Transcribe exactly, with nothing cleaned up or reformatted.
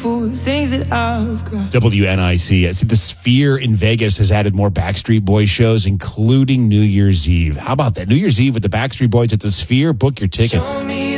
beautiful things that I've got. W N I C. See, the Sphere in Vegas has added more Backstreet Boys shows, including New Year's Eve. How about that? New Year's Eve with the Backstreet Boys at the Sphere. Book your tickets.